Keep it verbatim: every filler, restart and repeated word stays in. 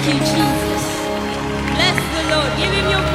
you, Jesus. Bless the Lord. Give him your